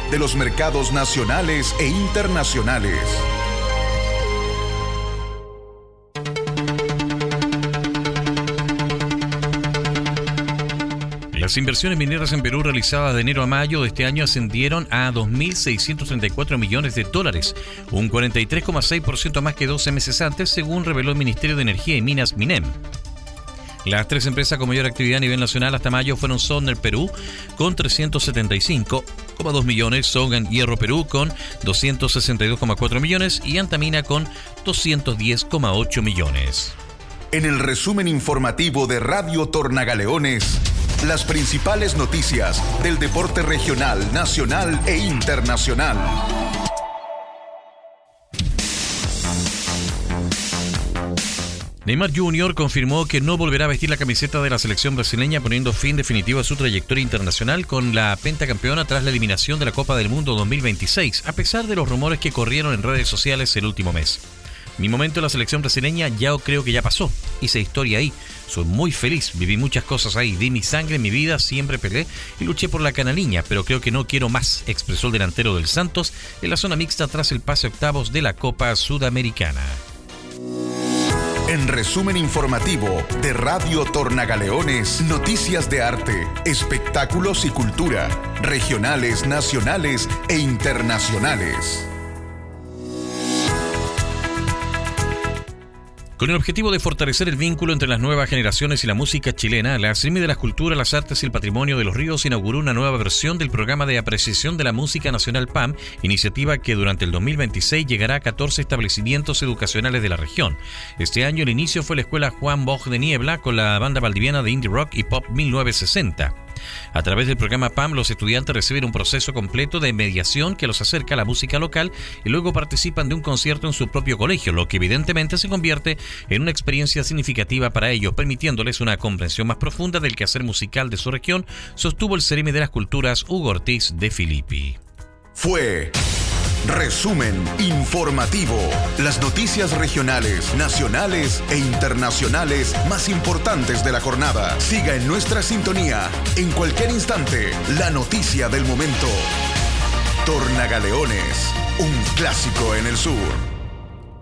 de los mercados nacionales e internacionales. Las inversiones mineras en Perú realizadas de enero a mayo de este año ascendieron a $2.634 millones, un 43,6% más que 12 meses antes, según reveló el Ministerio de Energía y Minas, MINEM. Las tres empresas con mayor actividad a nivel nacional hasta mayo fueron Sonner Perú con 375,2 millones, Sogan Hierro Perú con 262,4 millones y Antamina con 210,8 millones. En el resumen informativo de Radio Tornagaleones, las principales noticias del deporte regional, nacional e internacional. Neymar Jr. confirmó que no volverá a vestir la camiseta de la selección brasileña, poniendo fin definitivo a su trayectoria internacional con la pentacampeona tras la eliminación de la Copa del Mundo 2026, a pesar de los rumores que corrieron en redes sociales el último mes. Mi momento en la selección brasileña ya creo que ya pasó. Hice historia ahí. Soy muy feliz. Viví muchas cosas ahí. Di mi sangre en mi vida. Siempre peleé y luché por la canaliña. Pero creo que no quiero más, expresó el delantero del Santos en la zona mixta tras el pase a octavos de la Copa Sudamericana. En resumen informativo de Radio Tornagaleones, noticias de arte, espectáculos y cultura, regionales, nacionales e internacionales. Con el objetivo de fortalecer el vínculo entre las nuevas generaciones y la música chilena, la CIRMI de las Culturas, las Artes y el Patrimonio de los Ríos inauguró una nueva versión del programa de apreciación de la música nacional PAM, iniciativa que durante el 2026 llegará a 14 establecimientos educacionales de la región. Este año el inicio fue la Escuela Juan Bosch de Niebla con la banda valdiviana de indie rock y pop 1960. A través del programa PAM, los estudiantes reciben un proceso completo de mediación que los acerca a la música local y luego participan de un concierto en su propio colegio, lo que evidentemente se convierte en una experiencia significativa para ellos, permitiéndoles una comprensión más profunda del quehacer musical de su región, sostuvo el CIRMI de las Culturas Hugo Ortiz de Filippi. Fue resumen informativo. Las noticias regionales, nacionales e internacionales más importantes de la jornada. Siga en nuestra sintonía. En cualquier instante, la noticia del momento. Tornagaleones, un clásico en el sur.